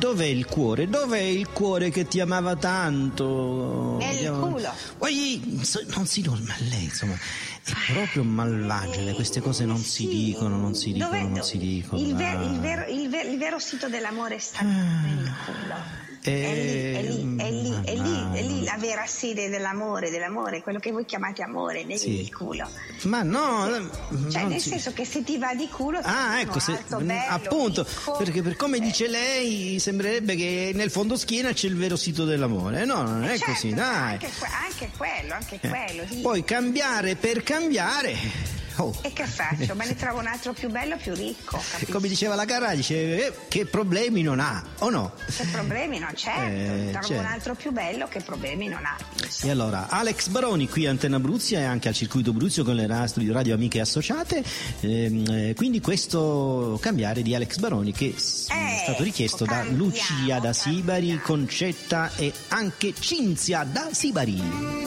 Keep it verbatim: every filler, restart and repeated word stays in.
dov'è il cuore? Dov'è il cuore che ti amava tanto? Nel culo. Poi non si dorme a lei, insomma, è proprio malvagile, queste cose non si dicono, non si dicono, Dov'è- non si dicono. Il, ver- ah. il, vero, il, ver- il vero sito dell'amore sta nel culo. È lì, è lì, è lì, è lì, è lì la vera sede dell'amore, dell'amore, quello che voi chiamate amore, nel Sì. culo. Ma no, Cioè, non nel si- senso che se ti va di culo, Ah, ti ecco, se, alto, bello, appunto, ricco. perché per come Eh, dice lei sembrerebbe che nel fondo schiena c'è il vero sito dell'amore. No, non è certo, così, dai. Anche, que- anche quello, anche Eh, quello. Sì. Poi cambiare per cambiare. Oh. E che faccio? Me ne trovo un altro più bello, più ricco. capisci? Come diceva la Carrà, dice eh, che problemi non ha, o no? Che problemi non certo, Eh, trovo certo. un altro più bello, che problemi non ha. E allora, Alex Baroni qui a Antenna Abruzia e anche al Circuito Abruzio con le radio, radio amiche associate, ehm, eh, quindi questo cambiare di Alex Baroni che s- è Ecco, stato richiesto da cambiamo, Lucia da Sibari, cambiamo. Concetta e anche Cinzia da Sibari.